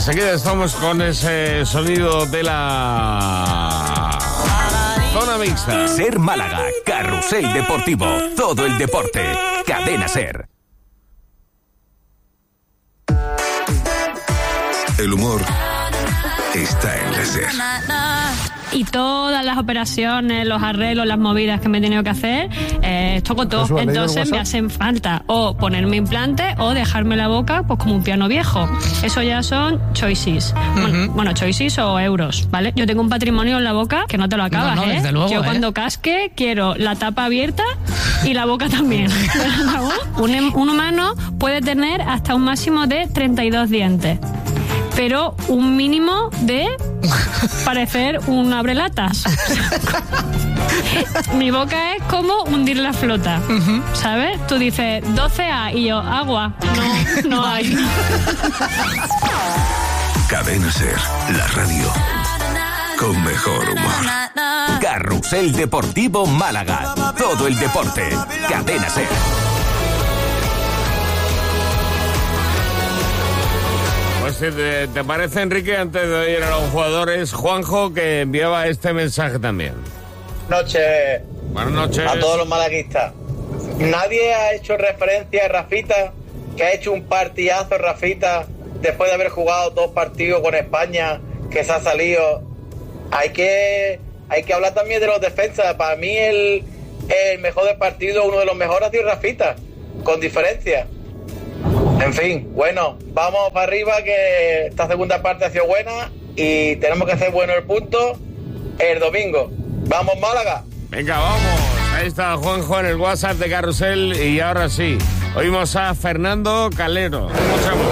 Enseguida estamos con ese sonido de la zona mixta. Ser Málaga, Carrusel Deportivo, todo el deporte, Cadena Ser. El humor está en la Ser. Y todas las operaciones, los arreglos, las movidas que me he tenido que hacer, toco todo. Entonces me hacen falta o ponerme implante o dejarme la boca pues como un piano viejo. Eso ya son choices. Bueno, choices o euros, ¿vale? Yo tengo un patrimonio en la boca que no te lo acabas, no, desde luego, Yo cuando casque quiero la tapa abierta y la boca también. Un humano puede tener hasta un máximo de 32 dientes. Pero un mínimo de parecer un abrelatas. Mi boca es como hundir la flota, ¿sabes? Tú dices 12A y yo, agua. No hay. Cadena Ser, la radio con mejor humor. Carrusel Deportivo Málaga, todo el deporte, Cadena Ser. Pues ¿te parece, Enrique, antes de ir a los jugadores, Juanjo, que enviaba este mensaje también? Buenas noches a todos los malaguistas. Nadie ha hecho referencia a Rafita, que ha hecho un partidazo Rafita después de haber jugado 2 partidos con España, que se ha salido. Hay que hablar también de los defensas. Para mí el mejor del partido, uno de los mejores ha sido Rafita, con diferencia. En fin, bueno, vamos para arriba, que esta segunda parte ha sido buena y tenemos que hacer bueno el punto el domingo. ¡Vamos, Málaga! Venga, vamos. Ahí está Juanjo en el WhatsApp de Carrusel y ahora sí, oímos a Fernando Calero. Escuchamos.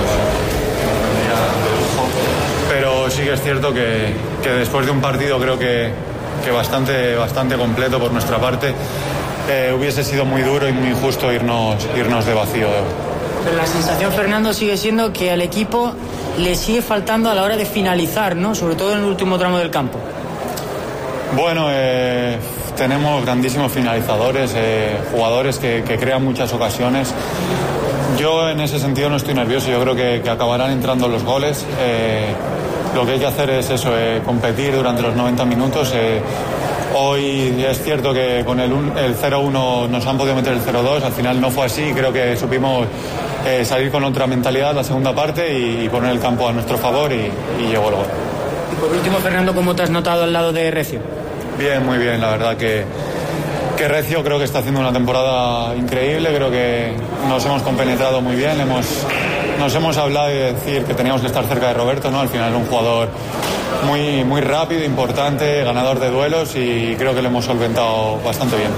Pero sí que es cierto que después de un partido creo que bastante completo por nuestra parte, hubiese sido muy duro y muy injusto irnos de vacío. Pero la sensación, Fernando, sigue siendo que al equipo le sigue faltando a la hora de finalizar, ¿no? Sobre todo en el último tramo del campo. Bueno, tenemos grandísimos finalizadores, jugadores que crean muchas ocasiones. Yo en ese sentido no estoy nervioso, yo creo que acabarán entrando los goles. Lo que hay que hacer es eso, competir durante los 90 minutos. Hoy es cierto que con el 0-1 nos han podido meter el 0-2, al final no fue así, creo que supimos salir con otra mentalidad la segunda parte y poner el campo a nuestro favor y llegó el gol. Y por último, Fernando, ¿cómo te has notado al lado de Recio? Bien, muy bien, la verdad que Recio creo que está haciendo una temporada increíble, creo que nos hemos compenetrado muy bien, nos hemos hablado de decir que teníamos que estar cerca de Roberto, ¿no? Al final es un jugador muy, muy rápido, importante, ganador de duelos y creo que lo hemos solventado bastante bien.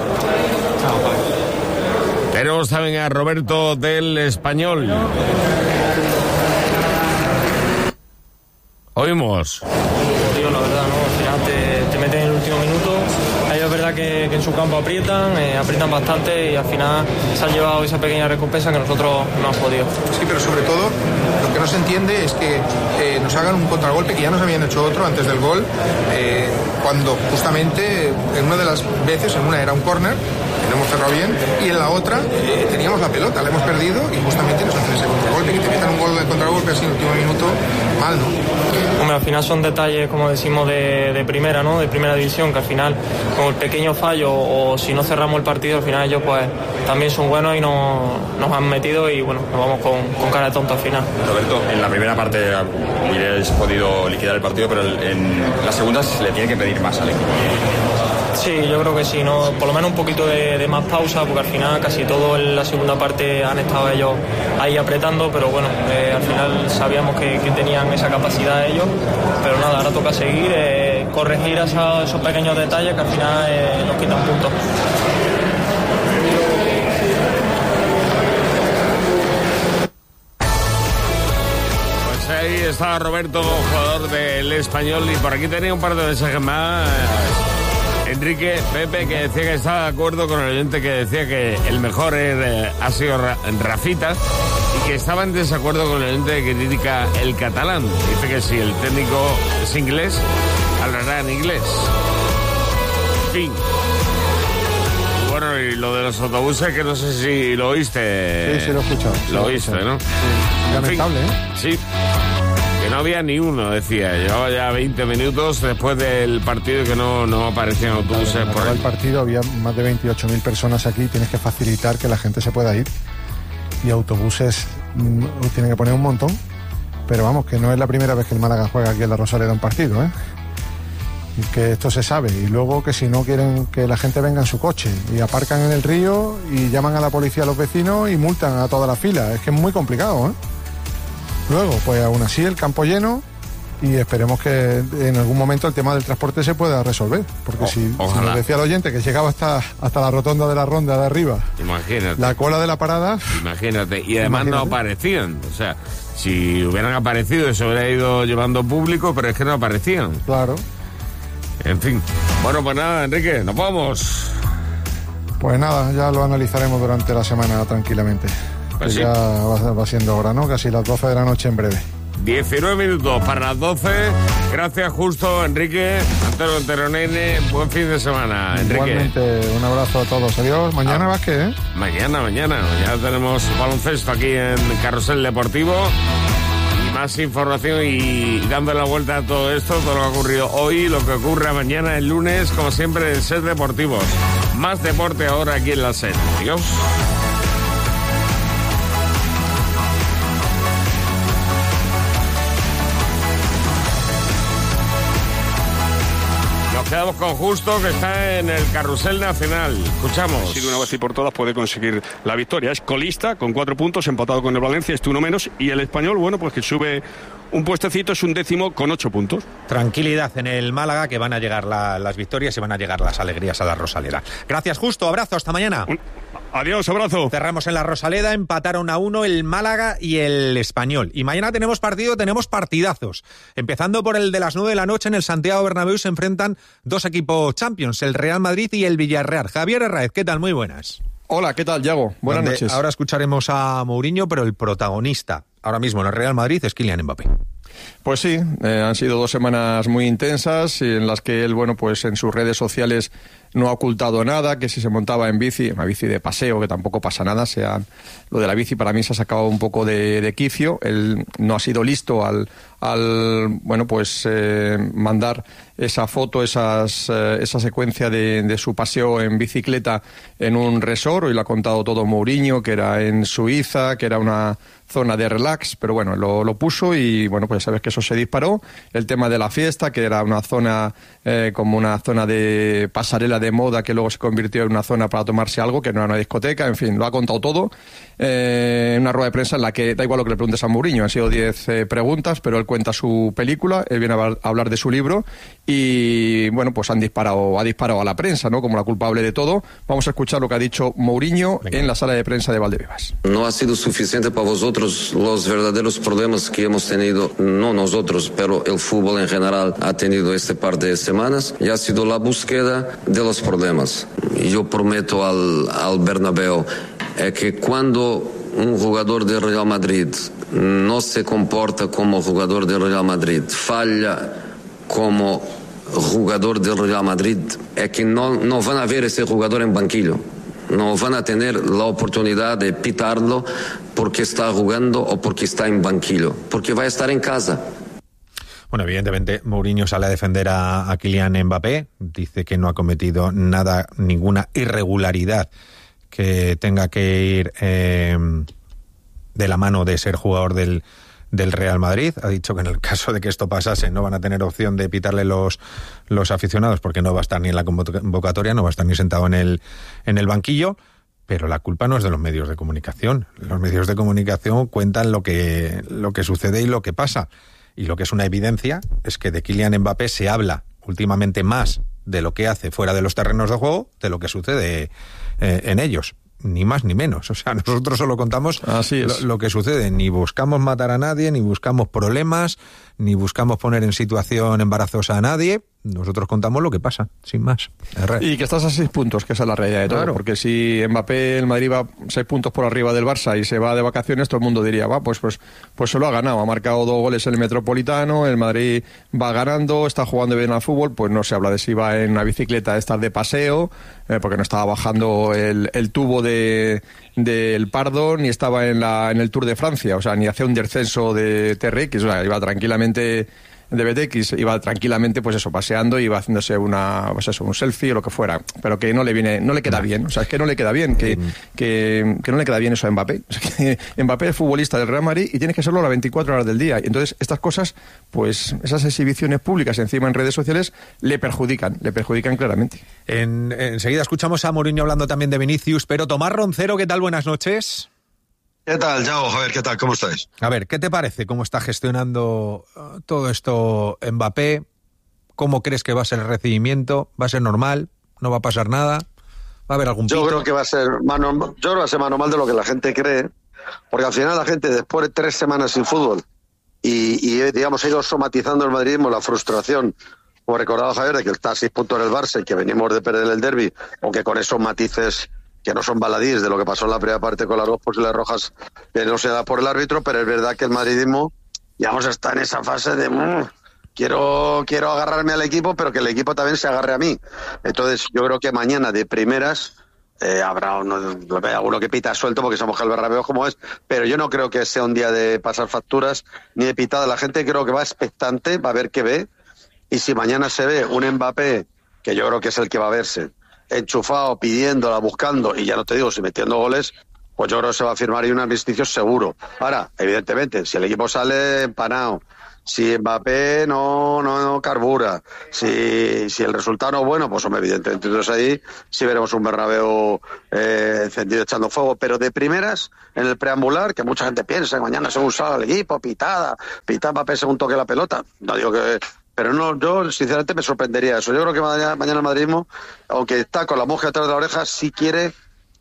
Tenemos también a Roberto del Español. Oímos. Tío, la verdad, ¿no? Al final te meten en el último minuto. Ellos es verdad que en su campo aprietan bastante y al final se han llevado esa pequeña recompensa que nosotros no hemos podido. Sí, pero sobre todo lo que no se entiende es que nos hagan un contragolpe, que ya nos habían hecho otro antes del gol, cuando justamente en una de las veces, en una era un córner, que no hemos cerrado bien, y en la otra teníamos la pelota, la hemos perdido y justamente nos hacen ese contragolpe, que te metan un gol de contragolpe así en el último minuto, mal, ¿no? Hombre, al final son detalles, como decimos, de primera, ¿no? De primera división, que al final con el pequeño fallo o si no cerramos el partido, al final ellos pues también son buenos y nos han metido y bueno, nos vamos con cara de tonto al final. Roberto, en la primera parte hubierais podido liquidar el partido, pero en la segunda se le tiene que pedir más al equipo. Sí, yo creo que sí, ¿no? Por lo menos un poquito de más pausa, porque al final casi todo en la segunda parte han estado ellos ahí apretando, pero bueno, al final sabíamos que tenían esa capacidad ellos, pero nada, ahora toca seguir, corregir esos pequeños detalles que al final nos quitan puntos. Pues ahí está Roberto, jugador del Español, y por aquí tenía un par de mensajes más. Enrique, Pepe, que decía que estaba de acuerdo con el oyente que decía que el mejor ha sido Rafita y que estaba en desacuerdo con el oyente que critica el catalán. Dice que si el técnico es inglés, hablará en inglés. En fin. Bueno, y lo de los autobuses, que no sé si lo oíste. Sí, lo he escuchado. Lo oíste, ¿no? Sí. Lamentable, Sí. Que no había ni uno, decía. Llevaba ya 20 minutos después del partido que no aparecían autobuses por ahí. El partido había más de 28.000 personas aquí, tienes que facilitar que la gente se pueda ir. Y autobuses tienen que poner un montón. Pero vamos, que no es la primera vez que el Málaga juega aquí en la Rosaleda un partido, ¿eh? Y que esto se sabe. Y luego que si no quieren que la gente venga en su coche y aparcan en el río y llaman a la policía a los vecinos y multan a toda la fila. Es que es muy complicado, ¿eh? Luego, pues aún así el campo lleno y esperemos que en algún momento el tema del transporte se pueda resolver. Porque si nos decía el oyente que llegaba hasta la rotonda de la ronda de arriba, imagínate, la cola de la parada, imagínate, y además no aparecían, o sea, si hubieran aparecido se hubiera ido llevando público, pero es que no aparecían. Claro. En fin, bueno, pues nada, Enrique, nos vamos. Pues nada, ya lo analizaremos durante la semana tranquilamente. Pues sí. Ya va siendo hora, ¿no? Casi las 12 de la noche en breve. 19 minutos para las 12. Gracias, Justo, Enrique, Antero Nene. Buen fin de semana, Enrique. Igualmente, un abrazo a todos. Adiós. Mañana básquet, ¿eh? Mañana. Ya tenemos baloncesto aquí en Carrusel Deportivo. Y más información y dando la vuelta a todo esto, todo lo que ha ocurrido hoy, lo que ocurra mañana, el lunes, como siempre, en SER Deportivos. Más deporte ahora aquí en la SER. Adiós. Quedamos con Justo, que está en el Carrusel Nacional. Escuchamos. Sí, de una vez y por todas puede conseguir la victoria. Es colista con 4 puntos, empatado con el Valencia, este uno menos. Y el Español, bueno, pues que sube un puestecito, es un 10º con 8 puntos. Tranquilidad en el Málaga, que van a llegar las victorias y van a llegar las alegrías a la Rosaleda. Gracias, Justo. Abrazo, hasta mañana. Adiós, abrazo. Cerramos en la Rosaleda, empataron a 1 el Málaga y el Español. Y mañana tenemos partidazos. Empezando por el de las 9 de la noche en el Santiago Bernabéu se enfrentan 2 equipos Champions, el Real Madrid y el Villarreal. Javier Herráez, ¿qué tal? Muy buenas. Hola, ¿qué tal, Yago? Buenas noches. Ahora escucharemos a Mourinho, pero el protagonista ahora mismo en el Real Madrid es Kylian Mbappé. Pues sí, han sido 2 semanas muy intensas en las que él, bueno, pues en sus redes sociales no ha ocultado nada, que si se montaba en bici, una bici de paseo, que tampoco pasa nada, lo de la bici para mí se ha sacado un poco de quicio. Él no ha sido listo al bueno, pues mandar esa foto, esa secuencia de su paseo en bicicleta en un resort. Hoy lo ha contado todo Mourinho, que era en Suiza, que era una zona de relax, pero bueno, lo puso y bueno, pues ya sabes que eso se disparó. El tema de la fiesta, que era una zona como una zona de pasarela de moda, que luego se convirtió en una zona para tomarse algo, que no era una discoteca, en fin, lo ha contado todo en una rueda de prensa en la que da igual lo que le preguntes a Mourinho, han sido 10 preguntas, pero él cuenta su película, él viene a hablar de su libro y bueno, pues ha disparado a la prensa, ¿no? Como la culpable de todo. Vamos a escuchar lo que ha dicho Mourinho en la sala de prensa de Valdebebas. No ha sido suficiente para vosotros los verdaderos problemas que hemos tenido, no nosotros, pero el fútbol en general ha tenido este par de semanas, y ha sido la búsqueda de los problemas. Yo prometo al Bernabéu que cuando un jugador del Real Madrid no se comporta como jugador del Real Madrid, falla como jugador del Real Madrid, es que no van a ver ese jugador en banquillo. No van a tener la oportunidad de pitarlo porque está jugando o porque está en banquillo, porque va a estar en casa. Bueno, evidentemente Mourinho sale a defender a Kylian Mbappé, dice que no ha cometido ninguna irregularidad que tenga que ir de la mano de ser jugador del Real Madrid. Ha dicho que en el caso de que esto pasase no van a tener opción de pitarle los aficionados porque no va a estar ni en la convocatoria, no va a estar ni sentado en el banquillo. Pero la culpa no es de los medios de comunicación. Los medios de comunicación cuentan lo que sucede y lo que pasa. Y lo que es una evidencia es que de Kylian Mbappé se habla últimamente más de lo que hace fuera de los terrenos de juego de lo que sucede en ellos. Ni más ni menos. O sea, nosotros solo contamos lo que sucede. Ni buscamos matar a nadie, ni buscamos problemas, ni buscamos poner en situación embarazosa a nadie. nosotros contamos lo que pasa, sin más. Y que estás a 6 puntos, que esa es la realidad de todo. Claro. Porque si Mbappé, el Madrid va 6 puntos por arriba del Barça y se va de vacaciones, todo el mundo diría, pues se lo ha ganado. Ha marcado 2 goles en el Metropolitano, el Madrid va ganando, está jugando bien al fútbol, pues no se habla de si va en una bicicleta de estas de paseo, porque no estaba bajando el tubo del Pardo, ni estaba en el Tour de Francia, o sea, ni hacía un descenso de TRX, o sea, iba tranquilamente de BTX, iba tranquilamente, pues eso, paseando, iba haciéndose un selfie o lo que fuera, pero que no le queda bien, o sea, es que no le queda bien, que no le queda bien eso a Mbappé. O sea, que Mbappé es futbolista del Real Madrid y tiene que serlo a las 24 horas del día. Y entonces, estas cosas, pues, esas exhibiciones públicas encima en redes sociales le perjudican claramente. Enseguida escuchamos a Mourinho hablando también de Vinicius, pero Tomás Roncero, ¿qué tal? Buenas noches. ¿Qué tal, Yao? Javier, ¿qué tal? ¿Cómo estáis? A ver, ¿qué te parece? ¿Cómo está gestionando todo esto Mbappé? ¿Cómo crees que va a ser el recibimiento? ¿Va a ser normal? ¿No va a pasar nada? ¿Va a haber algún pito? Yo creo que va a ser más normal de lo que la gente cree, porque al final la gente, después de 3 semanas sin fútbol y digamos, ha ido somatizando el madridismo, la frustración, como recordaba Javier, de que está a 6 puntos en el Barça y que venimos de perder el derbi, aunque con esos matices que no son baladíes de lo que pasó en la primera parte con las 2 posibles rojas que no se da por el árbitro, pero es verdad que el madridismo, digamos, está en esa fase de quiero agarrarme al equipo, pero que el equipo también se agarre a mí. Entonces yo creo que mañana de primeras habrá uno que pita suelto porque somos el Bernabéu como es, pero yo no creo que sea un día de pasar facturas ni de pitada. La gente creo que va expectante, va a ver qué ve, y si mañana se ve un Mbappé, que yo creo que es el que va a verse, enchufado, pidiéndola, buscando, y ya no te digo, si metiendo goles, pues yo creo que se va a firmar ahí un armisticio seguro. Ahora, evidentemente, si el equipo sale empanado, si Mbappé no carbura, si el resultado no es bueno, pues hombre, evidentemente, entonces ahí sí veremos un Bernabéu encendido echando fuego, pero de primeras, en el preambular, que mucha gente piensa que mañana se va a usar el equipo, pita Mbappé según toque la pelota, no digo que... Pero no, yo sinceramente me sorprendería eso. Yo creo que mañana el madridismo, aunque está con la mosca detrás de la oreja, sí quiere,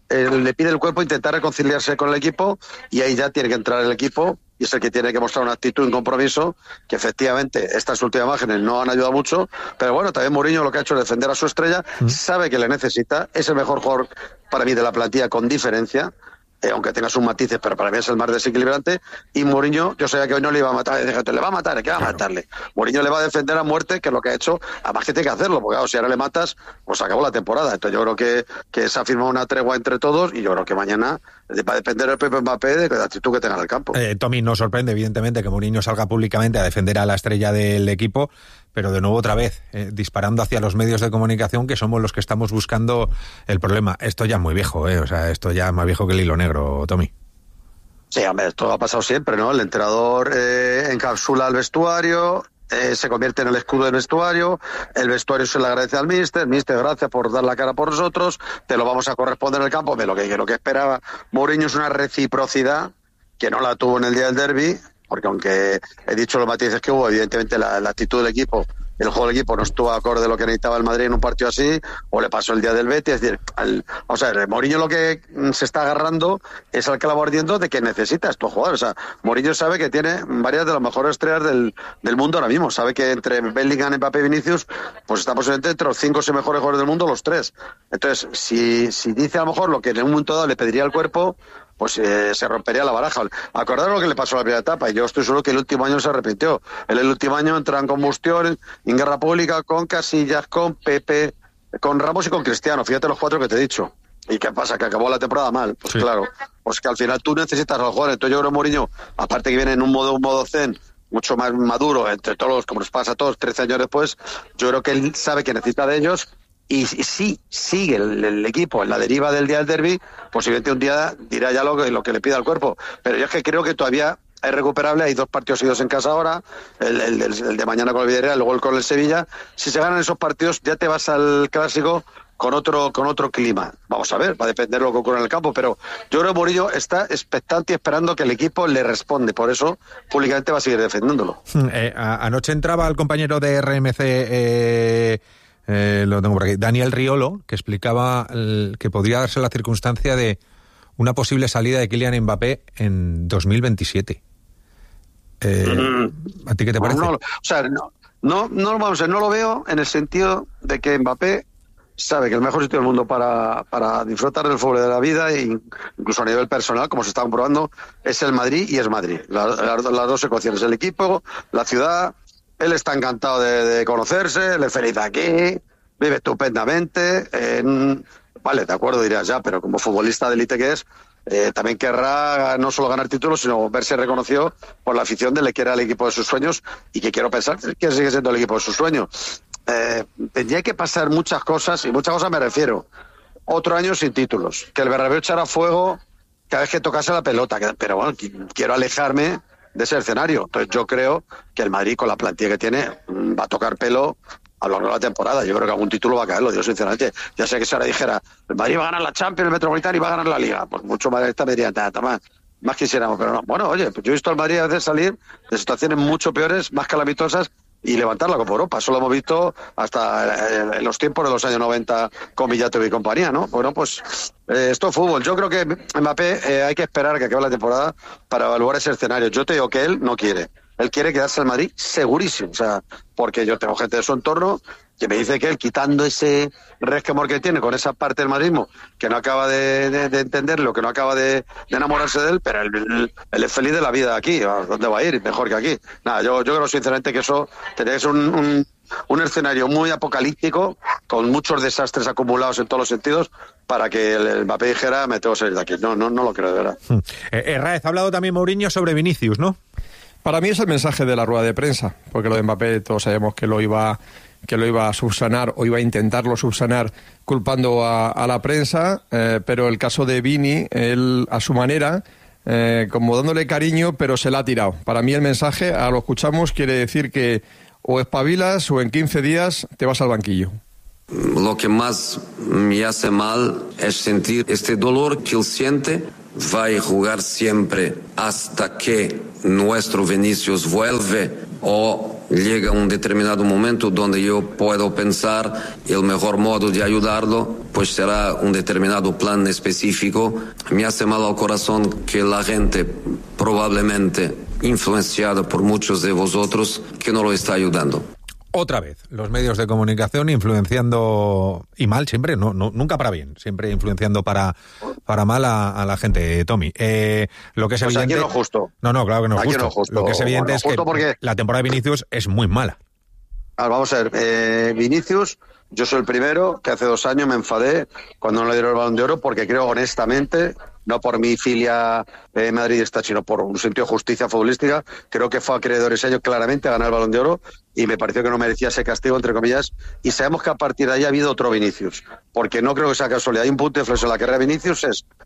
le pide el cuerpo intentar reconciliarse con el equipo, y ahí ya tiene que entrar el equipo, y es el que tiene que mostrar una actitud, un compromiso, que efectivamente estas últimas imágenes no han ayudado mucho, pero bueno, también Mourinho lo que ha hecho es defender a su estrella, sabe que le necesita, es el mejor jugador para mí de la plantilla con diferencia, aunque tenga sus matices, pero para mí es el más desequilibrante, y Mourinho, yo sabía que hoy no le iba a matar, le va a matar, ¿qué va a matarle? Mourinho le va a defender a muerte, que es lo que ha hecho, además que tiene que hacerlo, porque claro, si ahora le matas, pues acabó la temporada. Entonces yo creo que se ha firmado una tregua entre todos, y yo creo que mañana va a depender el Pepe Mbappé de la actitud que tenga en el campo. Tommy, nos sorprende evidentemente que Mourinho salga públicamente a defender a la estrella del equipo, pero de nuevo otra vez, disparando hacia los medios de comunicación, que somos los que estamos buscando el problema. Esto ya es muy viejo, o sea, esto ya es más viejo que el hilo negro, Tommy. Sí, hombre, esto ha pasado siempre, ¿no? El entrenador encapsula al vestuario, se convierte en el escudo del vestuario, el vestuario se le agradece al míster, gracias por dar la cara por nosotros, te lo vamos a corresponder en el campo. Lo que esperaba Mourinho es una reciprocidad que no la tuvo en el día del derbi, porque aunque he dicho los matices que hubo, evidentemente la actitud del equipo, el juego del equipo no estuvo acorde a lo que necesitaba el Madrid en un partido así, o le pasó el día del Betis. Es decir, Mourinho lo que se está agarrando es al clavo ardiendo de que necesita a estos jugadores. O sea, Mourinho sabe que tiene varias de las mejores estrellas del mundo ahora mismo. Sabe que entre Bellingham, Mbappé y Vinicius, pues está posiblemente entre los 5 o 6 mejores jugadores del mundo, los 3. Entonces, si dice a lo mejor lo que en un momento dado le pediría al cuerpo, pues se rompería la baraja. Acordaros lo que le pasó a la primera etapa, y yo estoy seguro que el último año se arrepintió. El último año entra en combustión, en guerra pública, con Casillas, con Pepe, con Ramos y con Cristiano. Fíjate los 4 que te he dicho. ¿Y qué pasa? Que acabó la temporada mal. Pues sí. Claro, pues que al final tú necesitas a los jugadores. Entonces yo creo que Mourinho, aparte que viene en un modo zen, mucho más maduro, entre todos, como nos pasa a todos, 13 años después, yo creo que él sabe que necesita de ellos. Y si sigue el equipo en la deriva del día del derbi, posiblemente un día dirá ya lo que le pida al cuerpo. Pero yo es que creo que todavía es recuperable. Hay 2 partidos seguidos en casa ahora, el de mañana con el Villarreal, luego el con el Sevilla. Si se ganan esos partidos, ya te vas al Clásico con otro clima. Vamos a ver, va a depender de lo que ocurra en el campo, pero yo creo que Mourinho está expectante y esperando que el equipo le responde. Por eso, públicamente va a seguir defendiéndolo. Anoche entraba el compañero de RMC... lo tengo por aquí, Daniel Riolo, que explicaba que podría darse la circunstancia de una posible salida de Kylian Mbappé en 2027. ¿A ti qué te parece? No lo veo en el sentido de que Mbappé sabe que el mejor sitio del mundo para disfrutar del fútbol de la vida, e incluso a nivel personal, como se está comprobando, es el Madrid, y es Madrid. Las dos ecuaciones, el equipo, la ciudad. Él está encantado de conocerse, él es feliz aquí, vive estupendamente. Vale, de acuerdo, dirás ya, pero como futbolista de élite que es, también querrá no solo ganar títulos, sino verse reconocido por la afición de que era el equipo de sus sueños, y que quiero pensar que sigue siendo el equipo de sus sueños. Tendría que pasar muchas cosas, y muchas cosas me refiero. Otro año sin títulos, que el Bernabéu echara fuego cada vez que tocase la pelota, pero bueno, quiero alejarme de ese escenario. Entonces yo creo que el Madrid, con la plantilla que tiene, va a tocar pelo a lo largo de la temporada. Yo creo que algún título va a caer, lo digo sinceramente. Ya sé que si ahora dijera, el Madrid va a ganar la Champions, el Metropolitano, y va a ganar la Liga, pues mucho más esta me diría, más quisiéramos, pero no. Bueno, oye, pues yo he visto al Madrid a veces salir de situaciones mucho peores, más calamitosas, y levantar la Copa Europa. Eso lo hemos visto hasta en los tiempos de los años 90 con Villato y compañía, ¿no? Bueno, pues esto es fútbol. Yo creo que Mbappé hay que esperar a que acabe la temporada para evaluar ese escenario. Yo te digo que él no quiere. Él quiere quedarse al Madrid segurísimo. O sea, porque yo tengo gente de su entorno que me dice que él, quitando ese resquemor que tiene con esa parte del madridismo, que no acaba de entenderlo, que no acaba de enamorarse de él, pero él es feliz de la vida aquí. ¿Dónde va a ir? Mejor que aquí. Nada, yo creo sinceramente que eso tendría que ser un escenario muy apocalíptico, con muchos desastres acumulados en todos los sentidos, para que el Mbappé dijera, me tengo que salir de aquí. No lo creo, de verdad. Raez, ha hablado también Mourinho sobre Vinicius, ¿no? Para mí es el mensaje de la rueda de prensa, porque lo de Mbappé todos sabemos que lo iba a subsanar, o iba a intentarlo subsanar culpando a la prensa, pero el caso de Vini, él a su manera, como dándole cariño, pero se la ha tirado. Para mí el mensaje, lo escuchamos, quiere decir que o espabilas o en 15 días te vas al banquillo. Lo que más me hace mal es sentir este dolor que él siente. Va a jugar siempre hasta que nuestro Vinicius vuelve, o llega un determinado momento donde yo puedo pensar el mejor modo de ayudarlo, pues será un determinado plan específico. Me hace mal al corazón que la gente, probablemente influenciada por muchos de vosotros, que no lo está ayudando. Otra vez, los medios de comunicación influenciando, y mal siempre, nunca para bien, siempre influenciando para mal a la gente, Tommy. Lo que es evidente... Aquí no es justo. No, claro que no es aquí justo. No es justo. Lo que es evidente es que porque... la temporada de Vinicius es muy mala. Vamos a ver, Vinicius, yo soy el primero que hace 2 años me enfadé cuando no le dieron el Balón de Oro, porque creo honestamente, no por mi filia madridista, sino por un sentido de justicia futbolística, creo que fue acreedor ese año claramente a ganar el Balón de Oro, y me pareció que no merecía ese castigo, entre comillas, y sabemos que a partir de ahí ha habido otro Vinicius, porque no creo que sea casualidad. Hay un punto de inflexión en la carrera de Vinicius,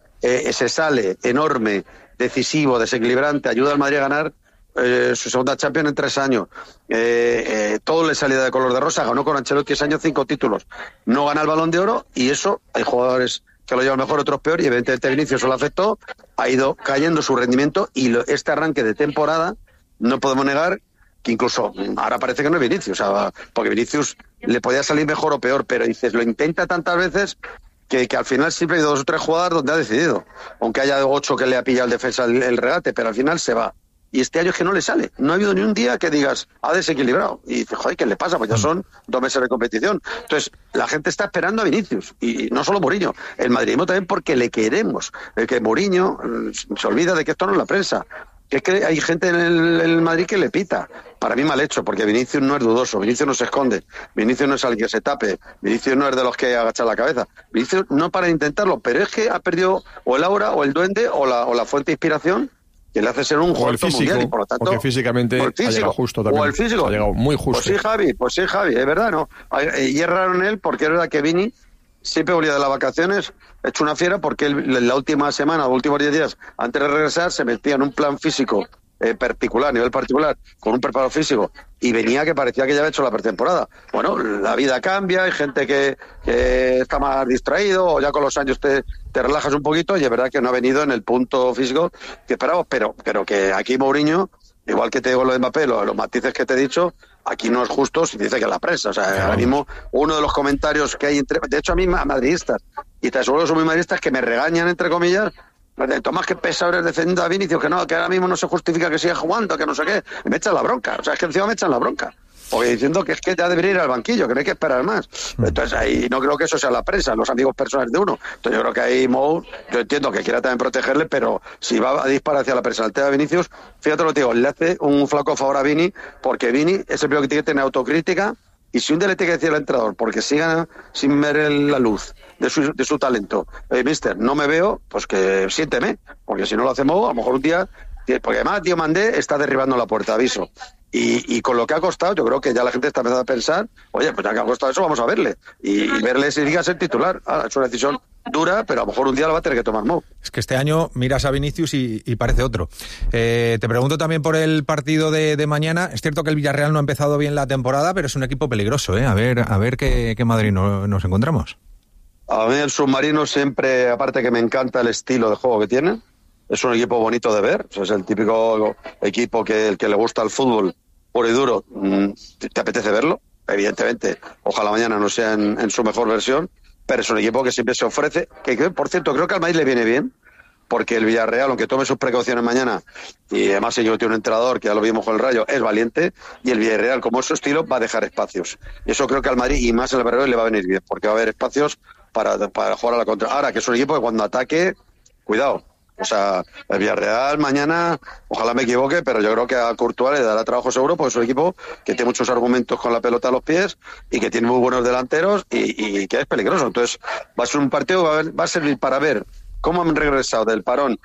se sale enorme, decisivo, desequilibrante, ayuda al Madrid a ganar su segunda Champions en 3 años. Todo le salía de color de rosa, ganó con Ancelotti ese año 5 títulos, no gana el Balón de Oro, y eso hay jugadores que lo llevan mejor, otros peor, y evidentemente Vinicius se lo afectó, ha ido cayendo su rendimiento, y este arranque de temporada no podemos negar que incluso ahora parece que no es Vinicius, o sea, porque Vinicius le podía salir mejor o peor, pero dices, lo intenta tantas veces que al final siempre hay 2 o 3 jugadas donde ha decidido, aunque haya 8 que le ha pillado el defensa el regate, pero al final se va. Y este año es que no le sale. No ha habido ni un día que digas, ha desequilibrado. Y dices, joder, ¿qué le pasa? Pues ya son 2 meses de competición. Entonces, la gente está esperando a Vinicius. Y no solo Mourinho. El madridismo también, porque le queremos. Que Mourinho se olvida de que esto no es la prensa. Que es que hay gente en el Madrid que le pita. Para mí mal hecho, porque Vinicius no es dudoso. Vinicius no se esconde. Vinicius no es alguien que se tape. Vinicius no es de los que agachan la cabeza. Vinicius no para de intentarlo. Pero es que ha perdido o el aura, o el duende, o la fuente de inspiración, que le hace ser un jugador mundial, y por lo tanto, porque físicamente ha llegado justo también. O el físico. Ha llegado muy justo. Pues sí, Javi, es verdad, ¿no? Y es raro en él, porque es verdad que Vini siempre volvía de las vacaciones hecho una fiera, porque él, la última semana, los últimos 10 días, antes de regresar, se metía en un plan físico particular, a nivel particular, con un preparo físico, y venía que parecía que ya había hecho la pretemporada. Bueno, la vida cambia, hay gente que está más distraído, o ya con los años te relajas un poquito, y es verdad que no ha venido en el punto físico que esperábamos, pero que aquí Mourinho, igual que te digo lo de Mbappé, los matices que te he dicho, aquí no es justo si dice que es la prensa. O sea, ahora mismo uno de los comentarios que hay de hecho a mí madridistas, y te aseguro que son muy madridistas, que me regañan, entre comillas, Tomás, que pesa ahora defendiendo a Vinicius, que ahora mismo no se justifica que siga jugando, que no sé qué, me echan la bronca. O sea, es que encima me echan la bronca. porque diciendo que es que ya debería ir al banquillo, que no hay que esperar más. Entonces ahí no creo que eso sea la prensa, los amigos personales de uno. Entonces yo creo que ahí Mou, yo entiendo que quiera también protegerle, pero si va a disparar hacia la prensa el tema de Vinicius, fíjate lo que digo, le hace un flaco favor a Vini, porque Vini es el primero que tiene que tener autocrítica, y si un día le tiene que decir al entrenador, porque siga sin ver la luz de su talento, mister, no me veo, pues que siénteme, porque si no lo hacemos, a lo mejor un día, porque además Diomandé está derribando la puerta, aviso. Y con lo que ha costado, yo creo que ya la gente está empezando a pensar, oye, pues ya que ha costado eso, vamos a verle. Y verle si diga ser titular. Ahora, es una decisión dura, pero a lo mejor un día lo va a tener que tomar Mou. Es que este año miras a Vinicius y parece otro. Te pregunto también por el partido de mañana. Es cierto que el Villarreal no ha empezado bien la temporada, pero es un equipo peligroso, ¿eh? A ver qué Madrid nos encontramos. A mí el Submarino siempre, aparte que me encanta el estilo de juego que tiene, es un equipo bonito de ver. O sea, es el típico equipo que el que le gusta el fútbol puro y duro, te apetece verlo, evidentemente. Ojalá mañana no sea en su mejor versión, pero es un equipo que siempre se ofrece, que por cierto, creo que al Madrid le viene bien, porque el Villarreal, aunque tome sus precauciones mañana, y además ellos tiene un entrenador, que ya lo vimos con el Rayo, es valiente, y el Villarreal, como es su estilo, va a dejar espacios. Y eso creo que al Madrid, y más en el Bernabéu, le va a venir bien, porque va a haber espacios para jugar a la contra. Ahora, que es un equipo que cuando ataque, cuidado. O sea, el Villarreal mañana, ojalá me equivoque, pero yo creo que a Courtois le dará trabajo seguro, porque es un equipo que tiene muchos argumentos con la pelota a los pies y que tiene muy buenos delanteros y que es peligroso. Entonces, va a ser un partido, va a servir para ver cómo han regresado del parón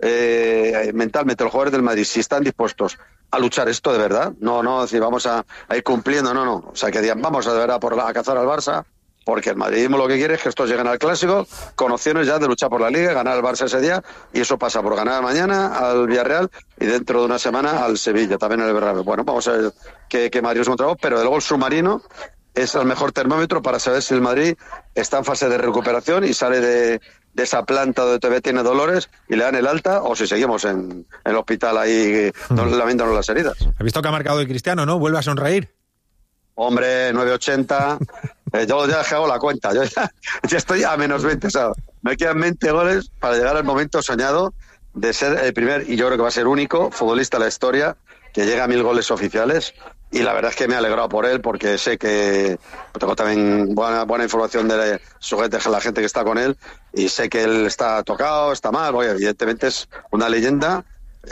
mentalmente los jugadores del Madrid, si están dispuestos a luchar esto de verdad. No, decir, vamos a ir cumpliendo, no. O sea, que digan, vamos a de verdad a cazar al Barça. Porque el madridismo lo que quiere es que estos lleguen al Clásico con opciones ya de luchar por la Liga, ganar al Barça ese día, y eso pasa por ganar mañana al Villarreal y dentro de una semana al Sevilla, también el Bernabéu. Bueno, vamos a ver qué Madrid nos encontramos, pero el gol Submarino es el mejor termómetro para saber si el Madrid está en fase de recuperación y sale de esa planta donde todavía tiene dolores y le dan el alta, o si seguimos en el hospital ahí lamentándonos las heridas. ¿Has visto que ha marcado el Cristiano, no? ¿Vuelve a sonreír? Hombre, 9.80, yo ya he dejado la cuenta, yo ya estoy a menos 20, o sea, me quedan 20 goles para llegar al momento soñado de ser el primer, y yo creo que va a ser único, futbolista de la historia que llega a 1000 goles oficiales, y la verdad es que me he alegrado por él, porque sé que tengo también buena información de la gente que está con él, y sé que él está tocado, está mal, evidentemente es una leyenda.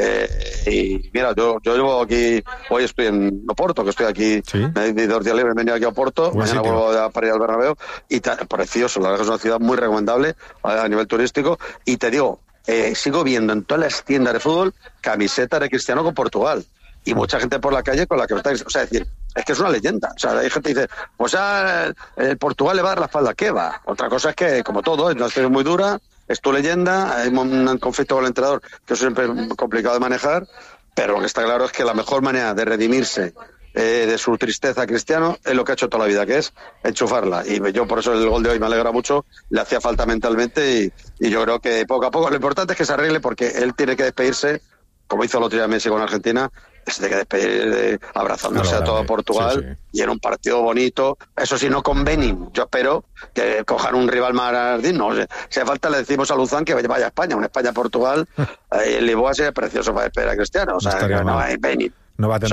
Y mira, yo llevo aquí, hoy estoy en Oporto, que estoy aquí, ¿sí? Me he ido 2 días libres, he venido aquí a Oporto, mañana vuelvo para ir al Bernabéu, y precioso, la verdad que es una ciudad muy recomendable a nivel turístico, y te digo, sigo viendo en todas las tiendas de fútbol camisetas de Cristiano con Portugal, y mucha gente por la calle con la que está, o sea, es decir, es que es una leyenda, o sea, hay gente que dice, pues el Portugal le va a dar la espalda, ¿qué va? Otra cosa es que, como todo, es una situación muy dura, es tu leyenda, hay un conflicto con el entrenador que es siempre complicado de manejar, pero lo que está claro es que la mejor manera de redimirse de su tristeza Cristiano es lo que ha hecho toda la vida, que es enchufarla, y yo por eso el gol de hoy me alegra mucho, le hacía falta mentalmente y yo creo que poco a poco, lo importante es que se arregle, porque él tiene que despedirse, como hizo el otro día Messi con Argentina, se tiene que despedir abrazándose a todo Portugal, sí. Y en un partido bonito, eso sí, no con Benin. Yo espero que cojan un rival más digno. Si hace falta le decimos a Luzán que vaya a España, una España-Portugal, el Lisboa sería precioso para despedir a Cristiano, o sea, que no hay Benin. No va a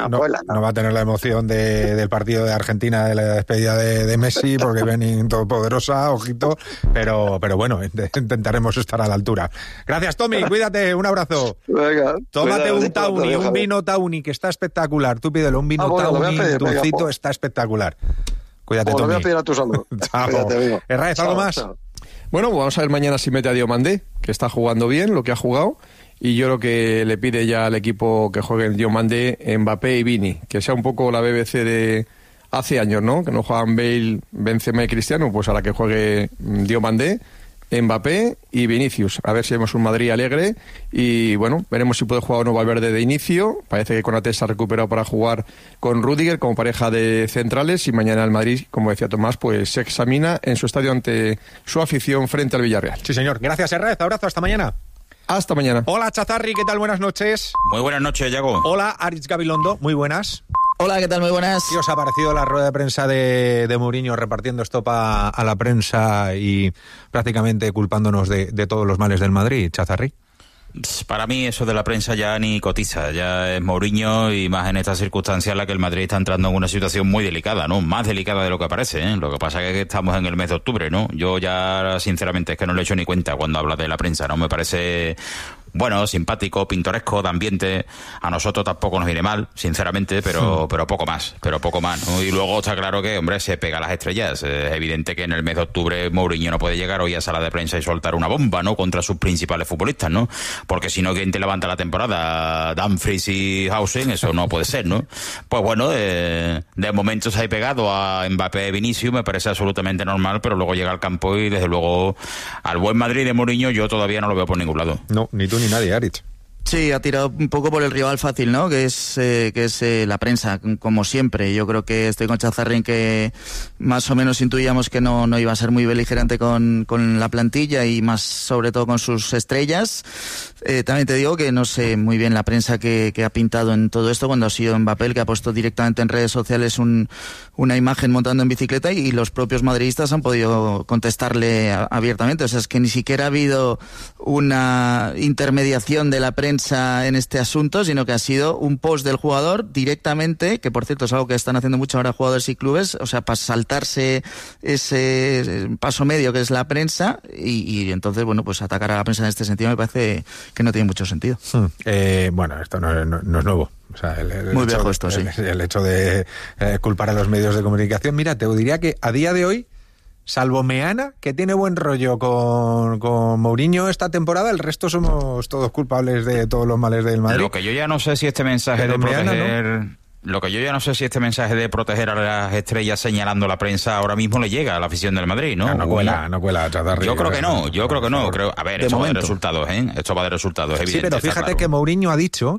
tener la emoción del partido de Argentina, de la despedida de Messi, porque Benin todopoderosa, ojito, pero bueno, intentaremos estar a la altura. Gracias, Tommy, cuídate, un abrazo. Venga, tómate un Tawny, un vino Tawny, que está espectacular. Tú pídelo, un vino Tawny, dulcito, está espectacular. Cuídate, Tommy. Lo voy a pedir a tu salud. Chao. Herraiz, ¿algo más? Chao. Bueno, vamos a ver mañana si mete a Diomandé, que está jugando bien, lo que ha jugado. Y yo creo que le pide ya al equipo que juegue el Diomandé, Mbappé y Vini, que sea un poco la BBC de hace años, ¿no? Que no juegan Bale, Benzema y Cristiano, pues a la que juegue Diomandé, Mbappé y Vinicius. A ver si vemos un Madrid alegre y bueno, veremos si puede jugar o no Valverde de inicio. Parece que Konaté se ha recuperado para jugar con Rüdiger como pareja de centrales y mañana el Madrid, como decía Tomás, pues se examina en su estadio ante su afición frente al Villarreal. Sí, señor. Gracias, Herraiz. Abrazo. Hasta mañana. Hasta mañana. Hola, Chazarri, ¿qué tal? Buenas noches. Muy buenas noches, Yago. Hola, Aritz Gabilondo, muy buenas. Hola, ¿qué tal? Muy buenas. ¿Qué os ha parecido la rueda de prensa de Mourinho repartiendo estopa a la prensa y prácticamente culpándonos de todos los males del Madrid, Chazarri? Para mí eso de la prensa ya ni cotiza, ya es Mourinho, y más en esta circunstancia en la que el Madrid está entrando en una situación muy delicada, ¿no? Más delicada de lo que parece, ¿eh? Lo que pasa es que estamos en el mes de octubre, ¿no? Yo ya, sinceramente, es que no le echo ni cuenta cuando habla de la prensa, ¿no? Me parece... bueno, simpático, pintoresco, de ambiente. A nosotros tampoco nos viene mal, sinceramente, pero poco más, ¿no? Y luego está claro que, hombre, se pega a las estrellas. Es evidente que en el mes de octubre Mourinho no puede llegar hoy a sala de prensa y soltar una bomba, ¿no? Contra sus principales futbolistas, ¿no? Porque si no, ¿quién te levanta la temporada? Dumfries y Hausen, eso no puede ser, ¿no? Pues bueno, de momento se ha pegado a Mbappé, Vinicius, me parece absolutamente normal, pero luego llega al campo y, desde luego, al buen Madrid de Mourinho yo todavía no lo veo por ningún lado. No, ni tú ni nadie, Aritz. Sí, ha tirado un poco por el rival fácil, ¿no? Que es la prensa, como siempre. Yo creo que estoy con Chazarri en que más o menos intuíamos que no iba a ser muy beligerante con la plantilla y más sobre todo con sus estrellas. También te digo que no sé muy bien la prensa que ha pintado en todo esto, cuando ha sido Mbappé el que ha puesto directamente en redes sociales una imagen montando en bicicleta, y los propios madridistas han podido contestarle abiertamente. O sea, es que ni siquiera ha habido una intermediación de la prensa en este asunto, sino que ha sido un post del jugador directamente, que por cierto es algo que están haciendo mucho ahora jugadores y clubes, o sea, para saltarse ese paso medio que es la prensa, y entonces, bueno, pues atacar a la prensa en este sentido me parece que no tiene mucho sentido. Bueno, esto no es nuevo. O sea, muy viejo esto, sí. El hecho de culpar a los medios de comunicación. Mira, te diría que a día de hoy, salvo Meana, que tiene buen rollo con Mourinho esta temporada, el resto somos todos culpables de todos los males del Madrid. Lo que yo ya no sé si este mensaje de proteger... Lo que yo ya no sé si este mensaje de proteger a las estrellas señalando a la prensa ahora mismo le llega a la afición del Madrid, ¿no? No cuela. Yo creo que no. A ver, esto va de resultados, ¿eh? Esto va de resultados, evidente. Sí, pero fíjate que Mourinho ha dicho,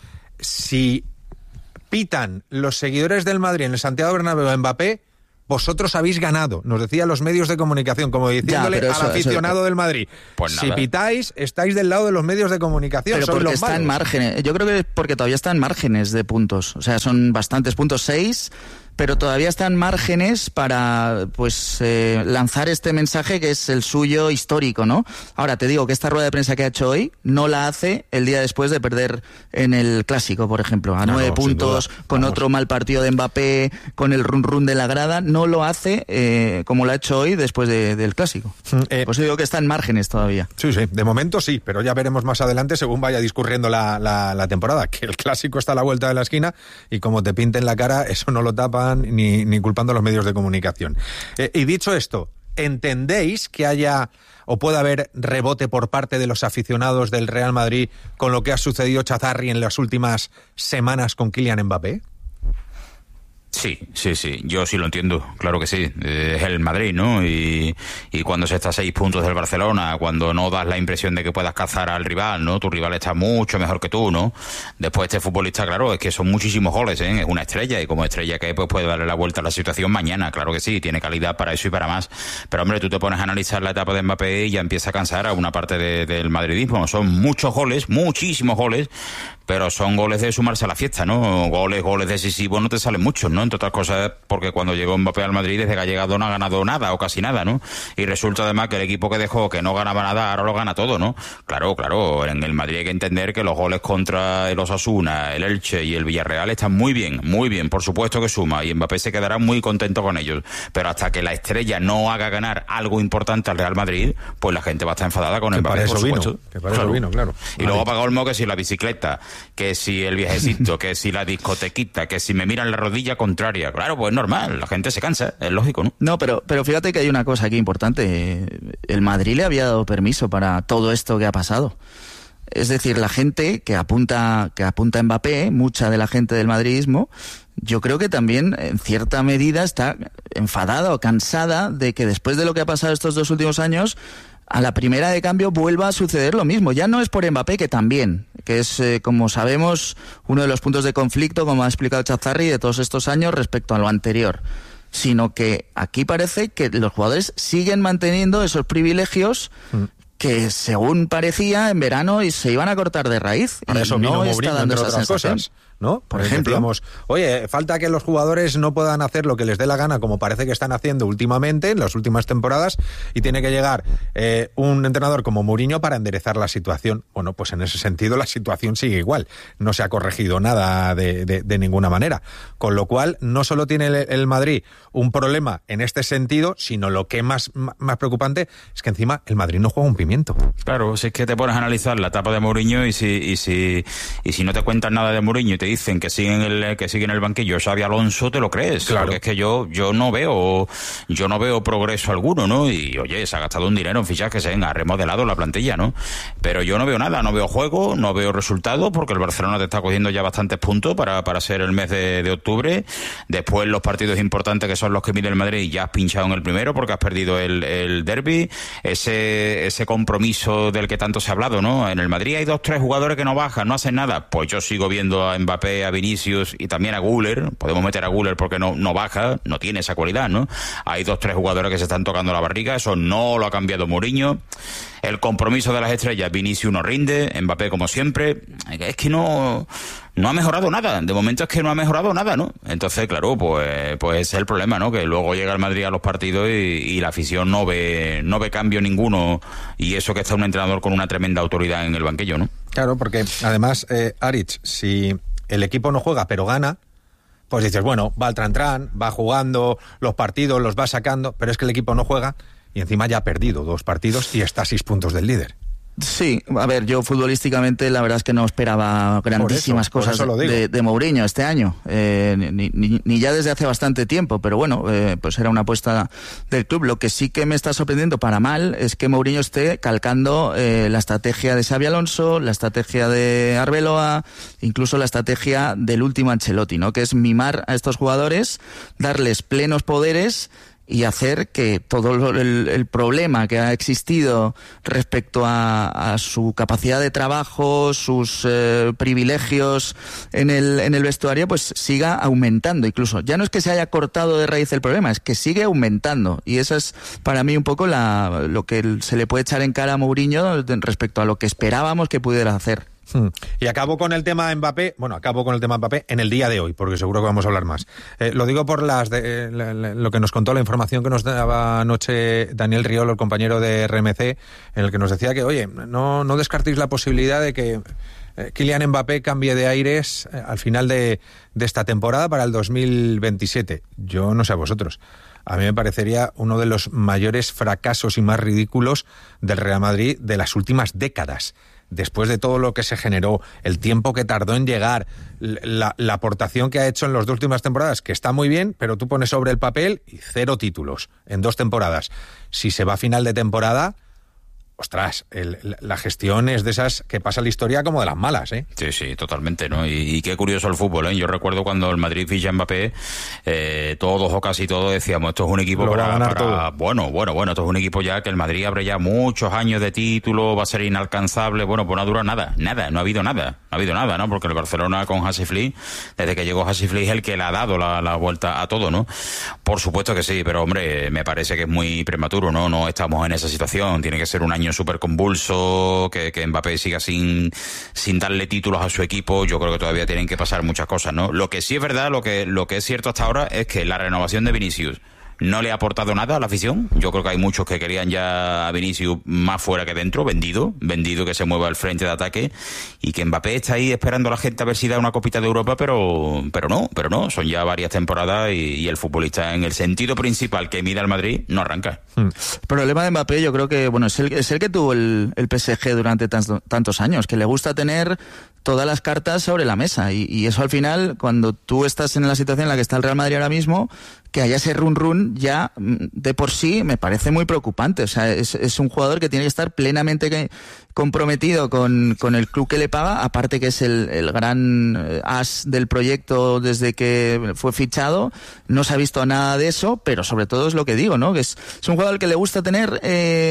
si pitan los seguidores del Madrid en el Santiago Bernabéu a Mbappé, vosotros habéis ganado, nos decía los medios de comunicación, como diciéndole al aficionado del Madrid. Pues si pitáis, estáis del lado de los medios de comunicación. Pero porque está en márgenes. Yo creo que porque todavía está en márgenes de puntos. O sea, son bastantes puntos, 6, pero todavía están márgenes para lanzar este mensaje que es el suyo histórico, ¿no? Ahora, te digo que esta rueda de prensa que ha hecho hoy no la hace el día después de perder en el Clásico, por ejemplo, a 9 puntos, con otro mal partido de Mbappé, con el run de la grada. No lo hace como lo ha hecho hoy después del Clásico. Pues yo digo que está en márgenes todavía. Sí, de momento sí, pero ya veremos más adelante según vaya discurriendo la temporada, que el Clásico está a la vuelta de la esquina y como te pinten la cara, eso no lo tapan ni culpando a los medios de comunicación. Y dicho esto, ¿entendéis que haya o pueda haber rebote por parte de los aficionados del Real Madrid con lo que ha sucedido, Chazarri, en las últimas semanas con Kylian Mbappé? Sí, yo sí lo entiendo, claro que sí, es el Madrid, ¿no? Y cuando se está a 6 puntos del Barcelona, cuando no das la impresión de que puedas cazar al rival, ¿no? Tu rival está mucho mejor que tú, ¿no? Después este futbolista, claro, es que son muchísimos goles, ¿eh? Es una estrella, y como estrella que pues puede darle la vuelta a la situación mañana, claro que sí, tiene calidad para eso y para más, pero hombre, tú te pones a analizar la etapa de Mbappé y ya empieza a cansar a una parte del madridismo. Son muchos goles, muchísimos goles, pero son goles de sumarse a la fiesta, ¿no? Goles decisivos no te salen muchos, ¿no? Entre otras cosas porque cuando llegó Mbappé al Madrid, desde que ha llegado no ha ganado nada o casi nada, ¿no? Y resulta además que el equipo que dejó que no ganaba nada ahora lo gana todo, ¿no? Claro, en el Madrid hay que entender que los goles contra el Osasuna, el Elche y el Villarreal están muy bien, por supuesto que suma, y Mbappé se quedará muy contento con ellos, pero hasta que la estrella no haga ganar algo importante al Real Madrid, pues la gente va a estar enfadada con Mbappé, por supuesto. Que para eso vino, claro. Y luego para Olmo, que si la bicicleta, que si el viajecito, que si la discotequita, que si me miran la rodilla contraria. Claro, pues normal, la gente se cansa, es lógico, ¿no? No, pero fíjate que hay una cosa aquí importante. El Madrid le había dado permiso para todo esto que ha pasado. Es decir, la gente que apunta a Mbappé, mucha de la gente del madridismo, yo creo que también en cierta medida está enfadada o cansada de que después de lo que ha pasado estos 2 últimos años, a la primera de cambio vuelva a suceder lo mismo. Ya no es por Mbappé, que también, que es, como sabemos, uno de los puntos de conflicto, como ha explicado Chazarri, de todos estos años respecto a lo anterior, sino que aquí parece que los jugadores siguen manteniendo esos privilegios que, según parecía, en verano se iban a cortar de raíz. Para eso vino Mourinho, entre otras cosas. ¿no? Por ejemplo. Decíamos, oye, falta que los jugadores no puedan hacer lo que les dé la gana, como parece que están haciendo últimamente, en las últimas temporadas, y tiene que llegar un entrenador como Mourinho para enderezar la situación. Bueno, pues en ese sentido la situación sigue igual. No se ha corregido nada de ninguna manera. Con lo cual, no solo tiene el Madrid un problema en este sentido, sino lo que más preocupante es que encima el Madrid no juega un pimiento. Claro, si es que te pones a analizar la etapa de Mourinho y si no te cuentan nada de Mourinho y te dicen que sigue en el banquillo Xabi Alonso, te lo crees. Claro. Porque es que yo no veo progreso alguno, ¿no? Y oye, se ha gastado un dinero en fichajes, ha remodelado la plantilla, ¿no? Pero yo no veo nada, no veo juego, no veo resultados, porque el Barcelona te está cogiendo ya bastantes puntos para ser el mes de octubre. Después los partidos importantes, que son los que mide el Madrid, ya has pinchado en el primero porque has perdido el derbi. Ese compromiso del que tanto se ha hablado, ¿no? En el Madrid hay 2-3 jugadores que no bajan, no hacen nada. Pues yo sigo viendo a Mbappé, a Vinicius y también a Güler. Podemos meter a Güler porque no baja, no tiene esa cualidad, ¿no? Hay 2-3 jugadores que se están tocando la barriga, eso no lo ha cambiado Mourinho. El compromiso de las estrellas, Vinicius no rinde, Mbappé como siempre. Es que no ha mejorado nada. De momento es que no ha mejorado nada, ¿no? Entonces, claro, pues ese es el problema, ¿no? Que luego llega el Madrid a los partidos y la afición no ve cambio ninguno, y eso que está un entrenador con una tremenda autoridad en el banquillo, ¿no? Claro, porque además, Aritz, si el equipo no juega pero gana, pues dices, bueno, va al tran-tran, va jugando los partidos, los va sacando, pero es que el equipo no juega y encima ya ha perdido 2 partidos y está a 6 puntos del líder. Sí, a ver, yo futbolísticamente la verdad es que no esperaba grandísimas cosas de Mourinho este año, ni ya desde hace bastante tiempo, pero bueno, pues era una apuesta del club. Lo que sí que me está sorprendiendo para mal es que Mourinho esté calcando la estrategia de Xabi Alonso, la estrategia de Arbeloa, incluso la estrategia del último Ancelotti, ¿no? Que es mimar a estos jugadores, darles plenos poderes y hacer que todo el problema que ha existido respecto a su capacidad de trabajo, sus privilegios en el vestuario, pues siga aumentando. Incluso ya no es que se haya cortado de raíz el problema, es que sigue aumentando, y eso es para mí un poco lo que se le puede echar en cara a Mourinho respecto a lo que esperábamos que pudiera hacer. Y acabo con el tema Mbappé en el día de hoy, porque seguro que vamos a hablar más. Lo digo por lo que nos contó, la información que nos daba anoche Daniel Riolo, el compañero de RMC, en el que nos decía que, oye, no descartéis la posibilidad de que Kylian Mbappé cambie de aires al final de esta temporada para el 2027. Yo no sé a vosotros. A mí me parecería uno de los mayores fracasos y más ridículos del Real Madrid de las últimas décadas. Después de todo lo que se generó, el tiempo que tardó en llegar, la aportación que ha hecho en las 2 últimas temporadas, que está muy bien, pero tú pones sobre el papel y 0 títulos en 2 temporadas. Si se va a final de temporada, ostras, la gestión es de esas que pasa la historia como de las malas, ¿eh? Sí, totalmente, ¿no? Y qué curioso el fútbol, ¿eh? Yo recuerdo cuando el Madrid ficha a Mbappé, todos o casi todos decíamos, esto es un equipo para bueno, esto es un equipo ya que el Madrid abre ya muchos años de título, va a ser inalcanzable. Bueno, pues no ha durado nada, no ha habido nada, ¿no? Porque el Barcelona con Hansi Flick, desde que llegó Hansi Flick, es el que le ha dado la vuelta a todo, ¿no? Por supuesto que sí, pero hombre, me parece que es muy prematuro, ¿no? No estamos en esa situación, tiene que ser un año súper convulso, que Mbappé siga sin darle títulos a su equipo. Yo creo que todavía tienen que pasar muchas cosas, ¿no? Lo que sí es verdad, lo que es cierto hasta ahora, es que la renovación de Vinicius no le ha aportado nada a la afición. Yo creo que hay muchos que querían ya a Vinicius más fuera que dentro, vendido que se mueva al frente de ataque, y que Mbappé está ahí esperando a la gente a ver si da una copita de Europa, pero no, son ya varias temporadas y el futbolista en el sentido principal que mide al Madrid no arranca. El problema de Mbappé, yo creo que es el que tuvo el PSG durante tantos años, que le gusta tener todas las cartas sobre la mesa, y eso al final, cuando tú estás en la situación en la que está el Real Madrid ahora mismo, que haya ese run ya de por sí me parece muy preocupante. O sea, es un jugador que tiene que estar plenamente comprometido con el club que le paga, aparte que es el gran as del proyecto desde que fue fichado. No se ha visto nada de eso, pero sobre todo es lo que digo, ¿no? Que es un jugador que le gusta tener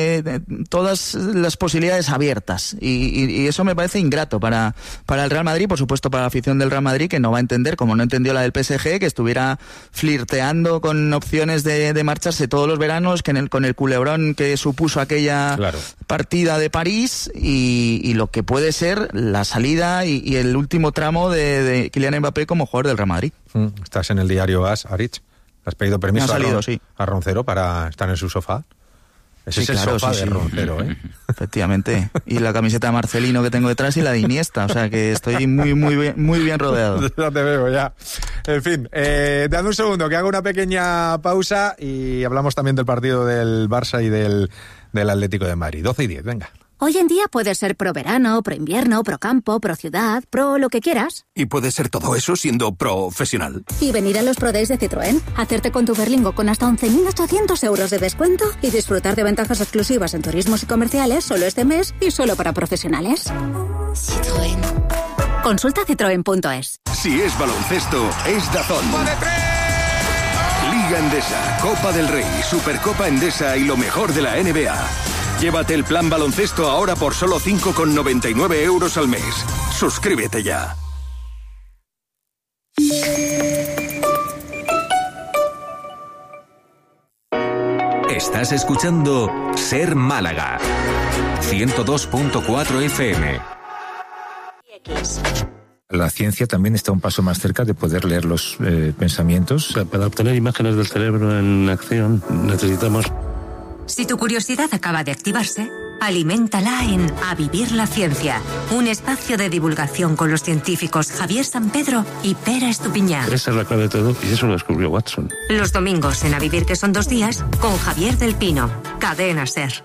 todas las posibilidades abiertas, y eso me parece ingrato para el Real Madrid, por supuesto para la afición del Real Madrid, que no va a entender, como no entendió la del PSG, que estuviera flirteando hablando con opciones de marcharse todos los veranos, que con el culebrón que supuso aquella partida de París y lo que puede ser la salida y el último tramo de Kylian Mbappé como jugador del Real Madrid. Estás en el diario AS, Aritz. ¿Has pedido permiso a Roncero para estar en su sofá? Ese es el sofá de Roncero, ¿eh? Efectivamente. Y la camiseta de Marcelino que tengo detrás y la de Iniesta. O sea que estoy muy bien rodeado. Ya te veo, ya. En fin, dame un segundo que haga una pequeña pausa y hablamos también del partido del Barça y del Atlético de Madrid. 12:10, venga. Hoy en día puedes ser pro verano, pro invierno, pro campo, pro ciudad, pro lo que quieras. Y puedes ser todo eso siendo profesional. Y venir a los Pro Days de Citroën, hacerte con tu Berlingo con hasta 11.800 euros de descuento y disfrutar de ventajas exclusivas en turismos y comerciales solo este mes y solo para profesionales. Citroën. Consulta citroen.es. Si es baloncesto, es DAZN. Liga Endesa, Copa del Rey, Supercopa Endesa y lo mejor de la NBA. Llévate el plan baloncesto ahora por solo 5,99 euros al mes. Suscríbete ya. Estás escuchando Ser Málaga 102.4 FM. La ciencia también está un paso más cerca de poder leer los pensamientos. Para obtener imágenes del cerebro en acción necesitamos... Si tu curiosidad acaba de activarse, aliméntala en A Vivir la Ciencia, un espacio de divulgación con los científicos Javier San Pedro y Pera Estupiñán. Esa es la clave de todo y eso lo descubrió Watson. Los domingos en A Vivir, que son 2 días, con Javier del Pino, Cadena SER.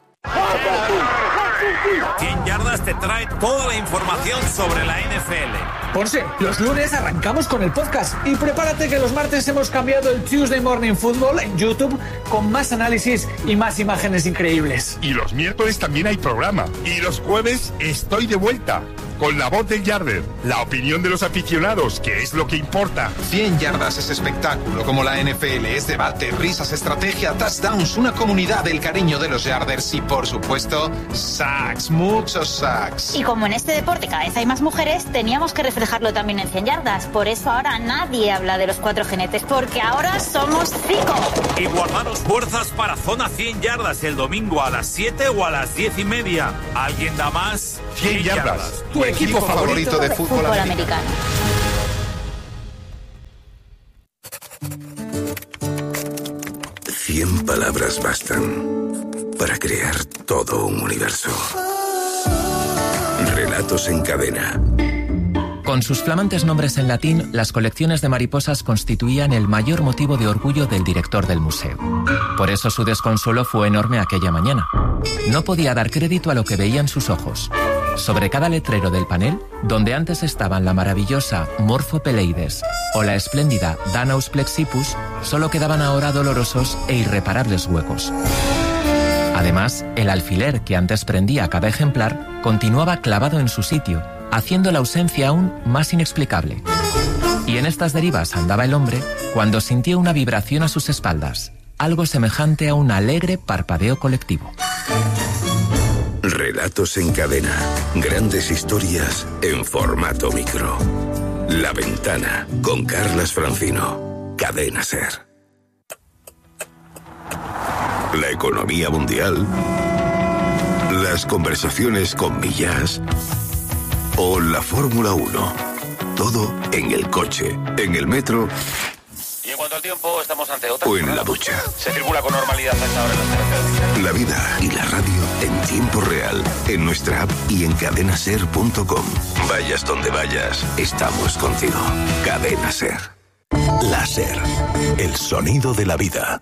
100 Yardas te trae toda la información sobre la NFL. Ponce, los lunes arrancamos con el podcast y prepárate que los martes hemos cambiado el Tuesday Morning Football en YouTube con más análisis y más imágenes increíbles. Y los miércoles también hay programa. Y los jueves estoy de vuelta con la voz del Yarder, la opinión de los aficionados, que es lo que importa. 100 Yardas es espectáculo como la NFL, es debate, risas, estrategia, touchdowns, una comunidad del cariño de los Yarders y por supuesto sacks, muchos sacks. Y como en este deporte cada vez hay más mujeres, teníamos que reflejarlo también en 100 Yardas. Por eso ahora nadie habla de los 4 jinetes, porque ahora somos 5. Y guardaros fuerzas para Zona 100 Yardas el domingo a las 7 o a las 10:30. ¿Alguien da más? 100 Yardas. Tu equipo favorito de fútbol americano. 100 palabras bastan para crear todo un universo. Relatos en cadena. Con sus flamantes nombres en latín, las colecciones de mariposas constituían el mayor motivo de orgullo del director del museo. Por eso su desconsuelo fue enorme aquella mañana. No podía dar crédito a lo que veían sus ojos. Sobre cada letrero del panel, donde antes estaban la maravillosa Morphopeleides o la espléndida Danaus plexippus, solo quedaban ahora dolorosos e irreparables huecos. Además, el alfiler que antes prendía cada ejemplar continuaba clavado en su sitio, haciendo la ausencia aún más inexplicable. Y en estas derivas andaba el hombre cuando sintió una vibración a sus espaldas, algo semejante a un alegre parpadeo colectivo. Relatos en cadena. Grandes historias en formato micro. La Ventana con Carlas Francino. Cadena SER. La economía mundial. Las conversaciones con Millás. O la Fórmula 1. Todo en el coche, en el metro. Y en cuanto al tiempo, estamos ante otra. O en la ducha. Se circula con normalidad a esta hora en las carreteras. La vida y la radio en tiempo real, en nuestra app y en cadenaser.com. Vayas donde vayas, estamos contigo. Cadena SER. La SER, el sonido de la vida.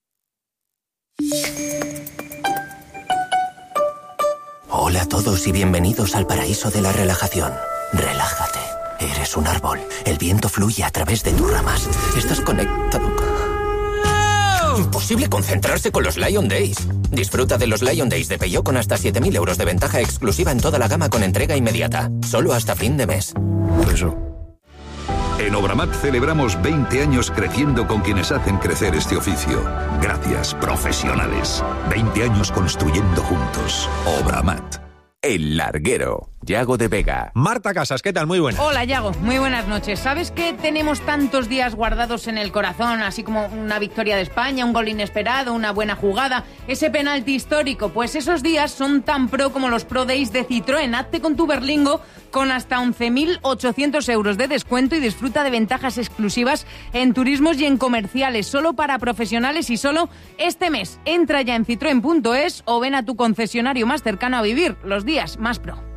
Hola a todos y bienvenidos al paraíso de la relajación. Relájate. Eres un árbol. El viento fluye a través de tus ramas. Estás conectado con... Imposible concentrarse con los Lion Days. Disfruta de los Lion Days de Peugeot con hasta 7.000 euros de ventaja exclusiva en toda la gama con entrega inmediata. Solo hasta fin de mes. Eso. En Obramat celebramos 20 años creciendo con quienes hacen crecer este oficio. Gracias, profesionales. 20 años construyendo juntos. Obramat. El Larguero. Yago de Vega. Marta Casas, ¿qué tal? Muy buenas. Hola, Yago. Muy buenas noches. ¿Sabes que tenemos tantos días guardados en el corazón, así como una victoria de España, un gol inesperado, una buena jugada, ese penalti histórico? Pues esos días son tan pro como los Pro Days de Citroën. Hazte con tu Berlingo con hasta 11.800 euros de descuento y disfruta de ventajas exclusivas en turismos y en comerciales, solo para profesionales y solo este mes. Entra ya en citroen.es o ven a tu concesionario más cercano a vivir los días más pro.